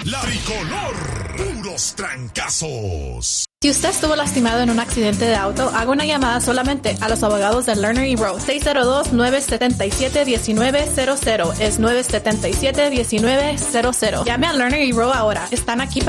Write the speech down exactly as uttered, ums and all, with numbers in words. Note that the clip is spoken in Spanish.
La Tricolor, puros trancazos. Si usted estuvo lastimado en un accidente de auto, haga una llamada solamente a los abogados de Lerner y Rowe. seis cero dos, nueve siete siete, uno nueve cero cero. Es nueve siete siete, uno nueve cero cero. Llame a Lerner y Rowe ahora. Están aquí para